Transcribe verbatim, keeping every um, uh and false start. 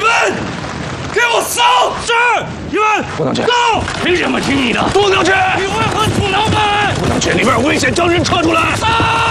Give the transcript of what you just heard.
们给我搜！ 是，你们不能去。 走！ 凭什么听你的？ 不能去！ 你为何阻挠们？ 不能去，里面有危险，将人撤出来。 杀！